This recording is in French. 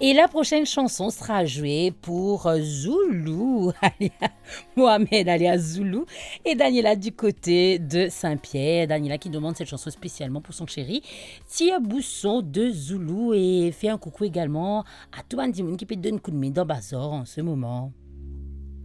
Et la prochaine chanson sera jouée pour Zoulou, Mohamed alias Zoulou, et Daniela du côté de Saint-Pierre. Daniela qui demande cette chanson spécialement pour son chéri, Tia Bousson de Zoulou, et fait un coucou également à tout le monde qui peut donner un coup de main dans Bazar en ce moment.